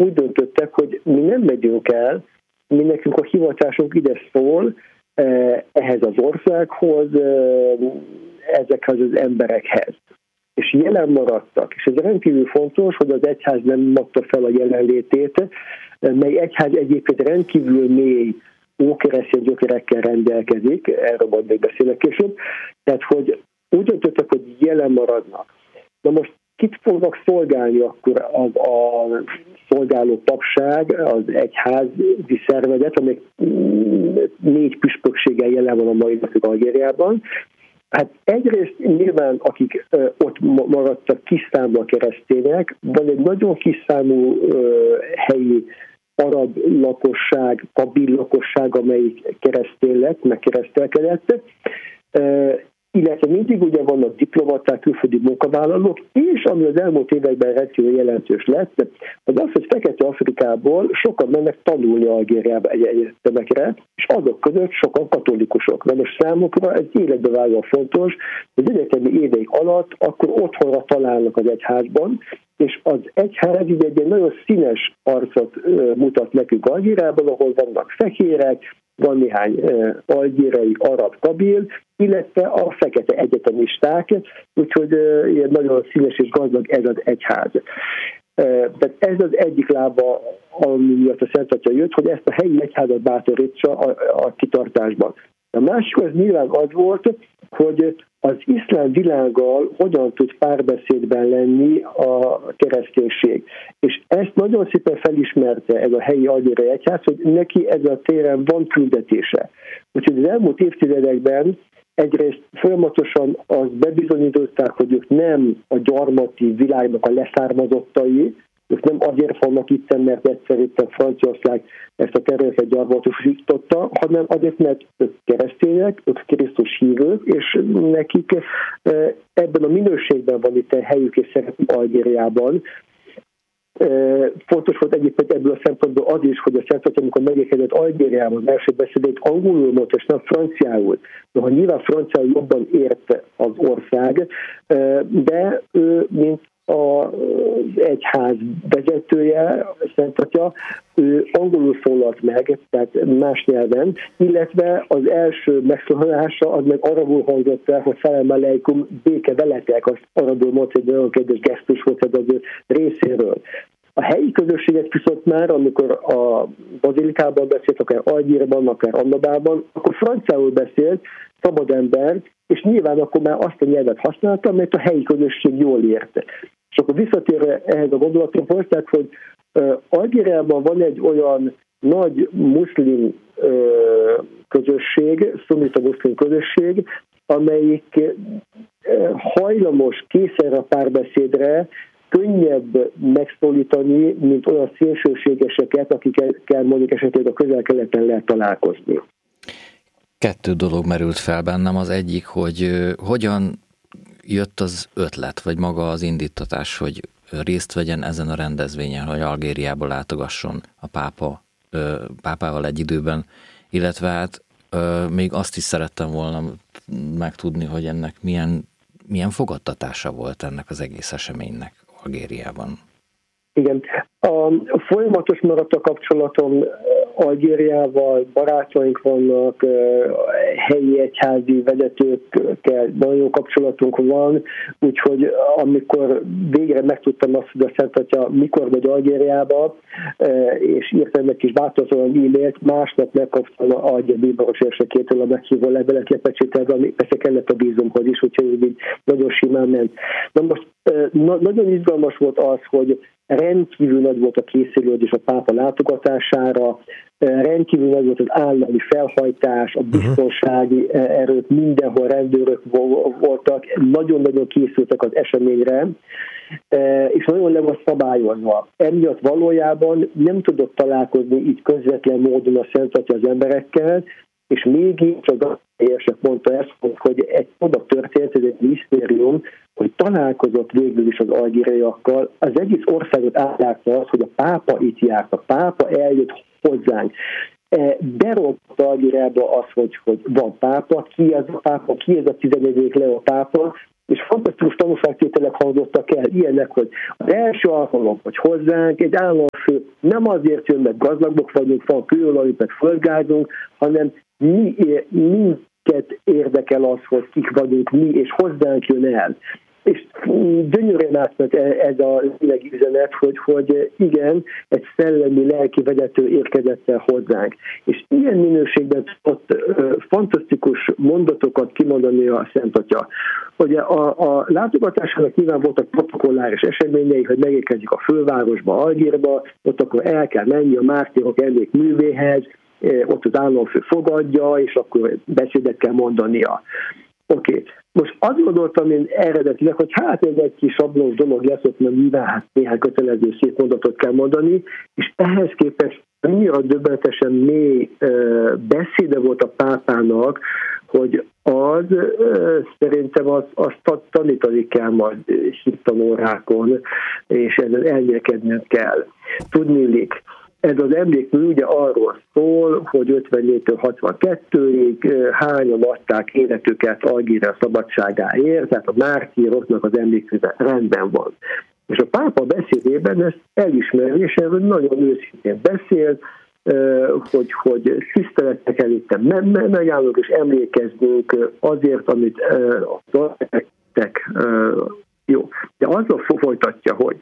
úgy döntöttek, hogy mi nem megyünk el, mi nekünk a hivatásunk ide szól, ehhez az országhoz, ezekhez az emberekhez. És jelen maradtak. És ez rendkívül fontos, hogy az egyház nem adta fel a jelenlétét, mely egyház egyébként rendkívül mély ókeresztény gyökerekkel rendelkezik, erről majd még beszélek később, tehát hogy úgy döntöttek, hogy jelen maradnak. Na most kit fognak szolgálni akkor a szolgáló papság, az egyházi szervezet, amely 4 püspökséggel jelen van a mai napig Algériában. Hát egyrészt nyilván, akik ott maradtak kis számú a keresztények, van egy nagyon kis számú helyi arab lakosság, kabil lakosság, amelyik keresztény lett, meg keresztelkedett, illetve mindig ugye vannak diplomaták, külföldi munkavállalók, és ami az elmúlt években rendkívül jelentős lett, az az, hogy Fekete-Afrikából sokan mennek tanulni Algériába egyetemekre, és azok között sokan katolikusok. De most számukra ez életbevágóan fontos, hogy az egyetemi éveik alatt akkor otthonra találnak az egyházban, és az egyház így egy nagyon színes arcot mutat nekünk Algériában, ahol vannak fehérek, van néhány algériai arab kabil, illetve a fekete egyetemisták, úgyhogy ilyen nagyon színes és gazdag ez az egyház. Tehát ez az egyik lába, ami miatt a Szent Atya jött, hogy ezt a helyi egyházat bátorítsa a kitartásban. A másik az nyilván az volt, hogy az iszlám világgal hogyan tud párbeszédben lenni a kereszténység. És ezt nagyon szépen felismerte ez a helyi algériai egyház, hogy neki ezen a téren van küldetése. Úgyhogy az elmúlt évtizedekben egyrészt folyamatosan azt bebizonyították, hogy ők nem a gyarmati világnak a leszármazottai, ők nem azért vannak itt, mert egyszerűen Franciaország ezt a területet gyarmatosította, hanem azért, mert ők keresztények, ők Krisztus hívők, és nekik ebben a minőségben van itt a helyük és szerepük Algériában. Fontos volt egyébként ebből a szempontból az is, hogy a Szent Atya, amikor megérkezett Algériában, az első beszédét angolul mondta, és nem franciául. Noha nyilván franciául jobban érte az ország, de ő, mint az egyház vezetője, Szent Atya, ő angolul szólalt meg, tehát más nyelven, illetve az első megszólalása az meg arabul hangzott el, hogy Szalám aleikum, béke veletek, azt arabul mondta, egy nagyon kedves gesztus volt az ő részéről. A helyi közösségek viszont már, amikor a bazilikában beszélt, akár Algírban, akár Annabában, akkor franciául beszélt, szabad ember, és nyilván akkor már azt a nyelvet használta, amelyet a helyi közösség jól érte. És akkor visszatérve ehhez a gondolatomhoz, tehát, hogy Algériában van egy olyan nagy muszlim közösség, szunita muszlim közösség, amelyik hajlamos, készen a párbeszédre, könnyebb megszólítani, mint olyan szélsőségeseket, akikkel mondjuk esetleg a Közel-Keleten lehet találkozni. 2 dolog merült fel bennem. Az egyik, hogy hogyan jött az ötlet, vagy maga az indítatás, hogy részt vegyen ezen a rendezvényen, hogy Algériába látogasson a pápával egy időben, illetve hát még azt is szerettem volna megtudni, hogy ennek milyen fogadtatása volt ennek az egész eseménynek Algériában. Igen, folyamatos maradt a kapcsolatom Algériával, barátaink vannak, helyi egyházi vezetőkkel nagyon jó kapcsolatunk van, úgyhogy amikor végre megtudtam azt, hogy a Szent Atya mikor megy Algériába, és írtam egy kis bátortalan e-mailt, másnap megkaptam a bíboros érsekétől a meghívó levelet lepecsételve, ami persze kellett a vízumhoz is, úgyhogy így nagyon simán ment. Na most nagyon izgalmas volt az, hogy rendkívül nagy volt a készülődés a pápa látogatásására, rendkívül nagy volt az állami felhajtás, a biztonsági erők, mindenhol rendőrök voltak, nagyon-nagyon készültek az eseményre, és nagyon le volt szabályozva. Emiatt valójában nem tudott találkozni így közvetlen módon a Szent Atya az emberekkel, és mégis a érsek mondta ezt, hogy egy oda történt, ez egy misztérium, hogy találkozott végül is az algériaiakkal. Az egész országot átlátta az, hogy a pápa itt járt, a pápa eljött hozzánk. Berobott Algériába az, hogy van pápa, ki ez a pápa, ki ez a 11. Leo pápa, és fantasztikus tanúságtételek hangzottak el, ilyenek, hogy az első alkalom, hogy hozzánk egy államfő nem azért jön, mert gazdagok vagyunk, van kőolajunk, meg földgázunk, hanem minket érdekel az, hogy kik vagyunk mi, és hozzánk jön el. És gyönyörűen átment ez a lélegi üzenet, hogy igen, egy szellemi, lelki vezető érkezett el hozzánk. És ilyen minőségben ott fantasztikus mondatokat kimondani a Szent Atya. Ugye a látogatásának nyilván voltak protokolláris eseményei, hogy megérkezik a fővárosba, Algírba, ott akkor el kell menni a mártírok emlékművéhez, ott az államfő fogadja, és akkor beszédet kell mondania. Oké. Most azt gondoltam én eredetileg, hogy hát ez egy kis sablós dolog lesz, ott mert nyilván hát néhány kötelező szép mondatot kell mondani, és ehhez képest annyira döbbenetesen mély beszéde volt a pápának, hogy az szerintem azt tanítani kell majd hittanórákon, és ezen elmélkednünk kell. Tudniillik, ez az emlékmű ugye arról szól, hogy 54-től 62-ig hányan adták életüket Algíria szabadságáért, tehát a mártíroknak az emlékműve rendben van. És a pápa beszédében ezt elismeri, és erről nagyon őszintén beszél, hogy tiszteletnek kell itt megállunk és emlékeznünk azért, amit tettek. Jó, de azzal folytatja, hogy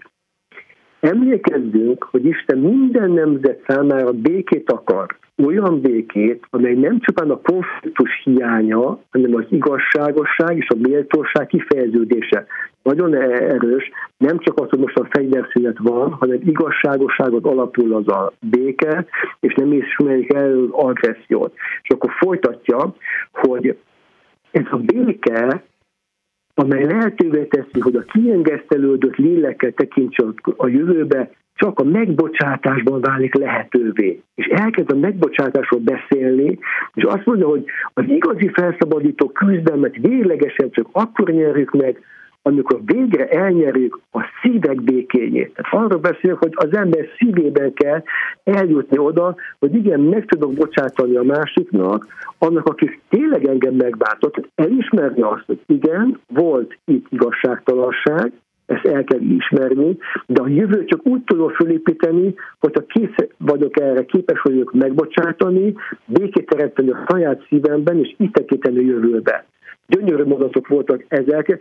emlékezzünk, hogy Isten minden nemzet számára békét akar, olyan békét, amely nem csupán a konfliktus hiánya, hanem az igazságosság és a méltóság kifejeződése. Nagyon erős, nem csak az, hogy most a fegyverszünet van, hanem igazságosságot alapul az a béke, és nem ismerik el az agressziót. És akkor folytatja, hogy ez a béke, amely lehetővé teszi, hogy a kiengesztelődött lélekkel tekintsen a jövőbe, csak a megbocsátásban válik lehetővé. És elkezd a megbocsátásról beszélni, és azt mondja, hogy az igazi felszabadító küzdelmet véglegesen csak akkor nyerjük meg, amikor végre elnyerjük a szívek békéjét. Tehát arról beszélünk, hogy az ember szívében kell eljutni oda, hogy igen, meg tudok bocsátani a másiknak, annak, aki tényleg engem megbántott, elismerni azt, hogy igen, volt itt igazságtalanság, ezt el kell ismerni, de a jövőt csak úgy tudom fölépíteni, hogyha kész vagyok erre, képes vagyok megbocsátani, békét teremteni a saját szívemben, és itt tekinteni a jövőbe. Gyönyörű mondatok voltak ezek,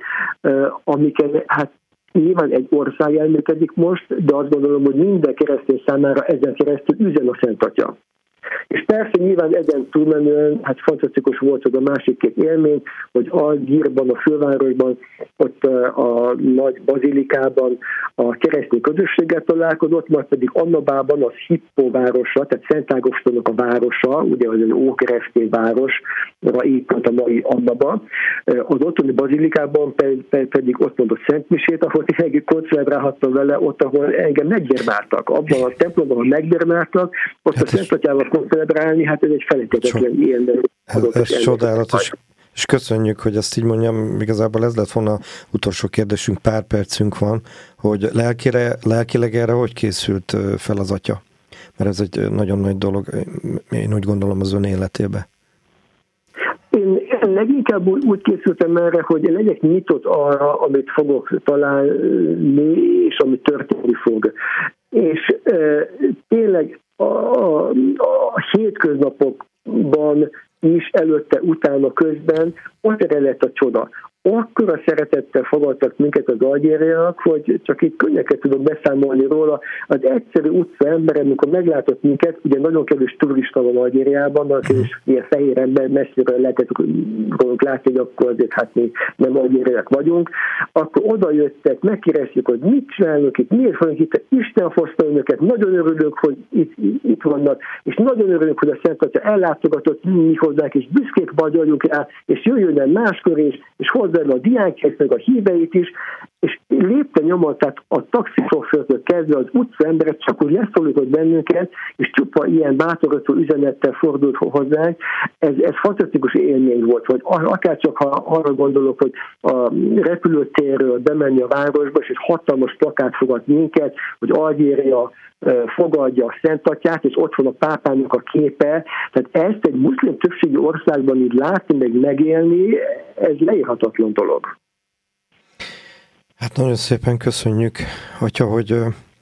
amiken hát nyilván egy ország elmélkedik most, de azt gondolom, hogy minden keresztény számára ezen keresztül üzen a Szent Atya. És persze nyilván ezen túlmenően, hát fantasztikus volt az a másik két élmény, hogy Algírban, a fővárosban, ott a nagy bazilikában a keresztény közösséggel találkozott, majd pedig Annabában az Hippo városa, tehát Szent Ágostonnak a városa, ugye az egy ókeresztény városra épült a mai Annaba. Az ottani bazilikában pedig ott mondott szentmisét, ahol tényleg koncentrálhattam vele, ott, ahol engem meggyermáltak. Abban a templomban, ahol meggyermáltak, ott hát a Szent Atyával celebrálni, hát ez egy felejthetetlen ilyen. Ez csodálatos, és köszönjük, hogy ezt így mondjam, igazából ez lett volna utolsó kérdésünk, pár percünk van, hogy lelkileg erre hogy készült fel az Atya? Mert ez egy nagyon nagy dolog, én úgy gondolom az ön életébe. Én leginkább úgy készültem erre, hogy legyek nyitott arra, amit fogok találni, és amit történni fog. És tényleg a hétköznapokban is, előtte, utána, közben ott lett a csoda. Akkora szeretettel fogadtak minket az algériaiak, hogy csak itt könnyeket tudok beszámolni róla. Az egyszerű utca ember, amikor meglátott minket, ugye nagyon kevés turista van Algériában, és ilyen fehér ember messziről lehetett rólunk látni, hogy akkor azért hát mi nem algériaiak vagyunk, akkor oda jöttek, megkérdeztük, hogy mit csinálunk itt, miért vagyunk itt, Isten hozta önöket, nagyon örülünk, hogy itt vannak, és nagyon örülünk, hogy a Szent Atya ellátogatott mi hozzánk, és büszkék vagyunk rá, és jöjjön el máskor is, és hozzá a diákját, meg a híveit is, és lépte nyomon, tehát a taxisofőrtől kezdve az utca emberek csak úgy leszólított bennünket, és csupa ilyen bátorító üzenettel fordult hozzánk. Ez fantasztikus élmény volt, hogy akár csak ha arra gondolok, hogy a repülőtérről bemenni a városba, és egy hatalmas plakát fogad minket, hogy Algéria fogadja a Szent Atyát, és ott van a pápának a képe. Tehát ezt egy muszlim többségi országban így látni, meg megélni, ez leírhatatlan dolog. Hát nagyon szépen köszönjük, Atya, hogy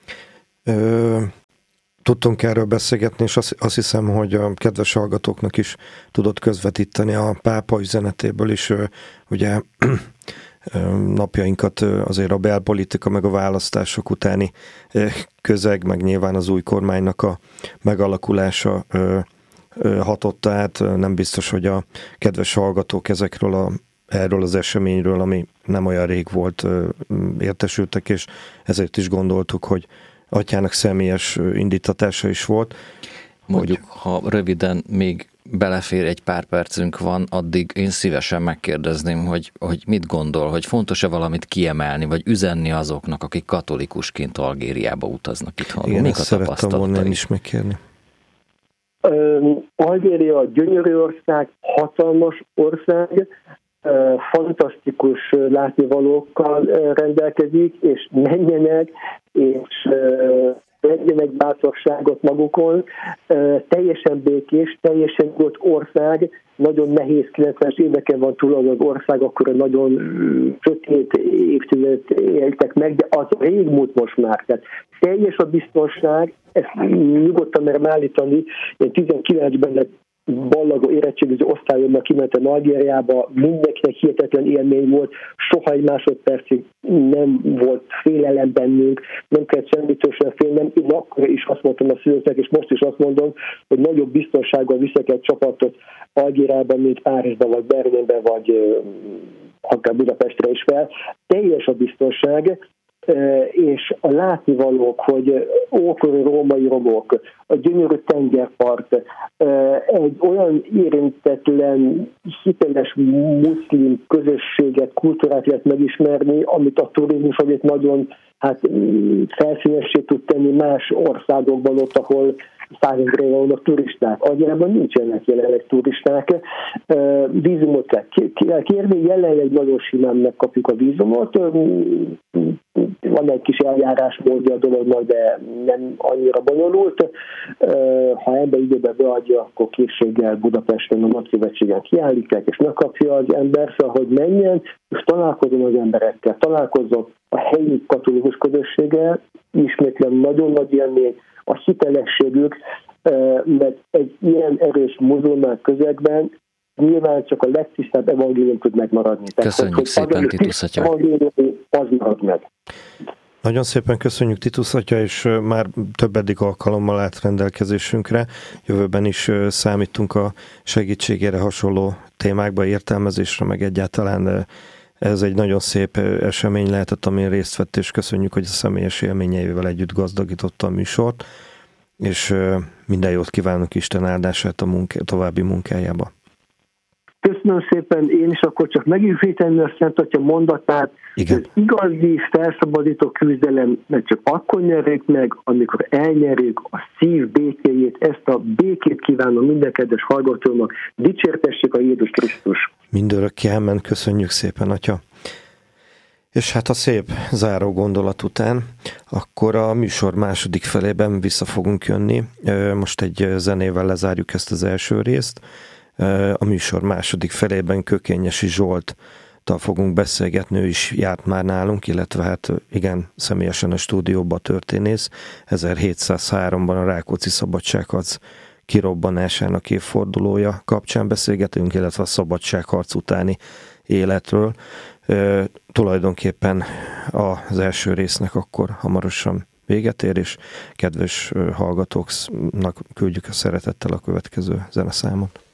tudtunk erről beszélgetni, és azt hiszem, hogy a kedves hallgatóknak is tudott közvetíteni a pápa üzenetéből is, ugye napjainkat azért a belpolitika, meg a választások utáni közeg, meg nyilván az új kormánynak a megalakulása hatotta át. Nem biztos, hogy a kedves hallgatók erről az eseményről, ami nem olyan rég volt, értesültek, és ezért is gondoltuk, hogy Atyának személyes indítatása is volt. Mondjuk, ha röviden még belefér, egy pár percünk van, addig én szívesen megkérdezném, hogy mit gondol, hogy fontos-e valamit kiemelni, vagy üzenni azoknak, akik katolikusként Algériába utaznak itthon. Igen, ezt szerettem volna én is megkérni. Algéria gyönyörű ország, hatalmas ország, fantasztikus látnivalókkal rendelkezik, és menjenek, és vegyenek bátorságot magukon. Teljesen békés, teljesen nyugodt ország, nagyon nehéz 90-es éveken van túl az ország, akkor nagyon sötét évtizedet éltek meg, de az régmúlt most már. Tehát teljes a biztonság, ezt nyugodtan merem állítani, én 19-ben lett ballagó érettségiző osztályommal kimentem Algériába, mindenkinek hihetetlen élmény volt, soha egy másodpercig nem volt félelem bennünk, nem kellett semmitől sem félnem. Én akkor is azt mondtam a szülőknek, és most is azt mondom, hogy nagyobb biztonsággal viszek egy csapatot Algériában, mint Párizsban, vagy Berlinben, vagy akár Budapestre is fel. Teljes a biztonság, és a látnivalók, hogy ókori római romok, a gyönyörű tengerpart, egy olyan érintetlen, hiteles muszlim közösséget, kultúrát lehet megismerni, amit a turizmus azért nagyon felszínessé tud tenni más országokban, ott, ahol 100 000 vannak turisták. Algériában nincsenek jelenleg turisták. Vízumot kell kérni, jelenleg nagyon simán megkapjuk a vízumot. Van egy kis eljárásmódja a dolognak, de nem annyira bonyolult. Ha ebbe időben beadja, akkor készséggel Budapesten a Nagykövetségen kiállítják, és megkapja az ember, szóval, hogy menjen, és találkozom az emberekkel, találkozom a helyi katolikus közösséggel, ismétlem nagyon nagy élmény, a hitelességük, mert egy ilyen erős muzulmán közegben nyilván csak a legtisztább evangélium tud megmaradni. Köszönjük szépen, Titus Atya. Az marad meg. Nagyon szépen köszönjük, Titus Atya, és már többedik alkalommal állt rendelkezésünkre. Jövőben is számítunk a segítségére hasonló témákba, értelmezésre, meg egyáltalán ez egy nagyon szép esemény lehetett, amin részt vett, és köszönjük, hogy a személyes élményeivel együtt gazdagította a műsort, és minden jót kívánok, Isten áldását a további munkájába. Köszönöm szépen, én is akkor csak megismételni a Szent Atya mondatát, igen. Az igazi felszabadító küzdelem, mert csak akkor nyerjük meg, amikor elnyerjük a szív békéjét, ezt a békét kívánom minden kedves hallgatónak, dicsértessék a Jézus Krisztus. Mindörökké amen, köszönjük szépen, Atya. És hát a szép záró gondolat után, akkor a műsor második felében vissza fogunk jönni. Most egy zenével lezárjuk ezt az első részt. A műsor második felében Kökényesi Zsolttal fogunk beszélgetni, ő is járt már nálunk, illetve hát igen, személyesen a stúdióban történész. 1703-ban a Rákóczi szabadságharc kirobbanásának évfordulója kapcsán beszélgetünk, illetve a szabadságharc utáni életről. Tulajdonképpen az első résznek akkor hamarosan véget ér, és kedves hallgatóknak küldjük a szeretettel a következő zeneszámot.